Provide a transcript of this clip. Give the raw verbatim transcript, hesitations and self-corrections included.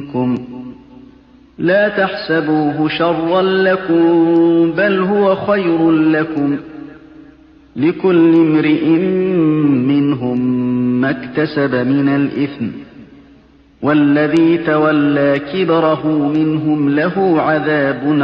لا تحسبوه شرا لكم بل هو خير لكم لكل امرئ منهم ما اكتسب من الإثم والذي تولى كبره منهم له عذاب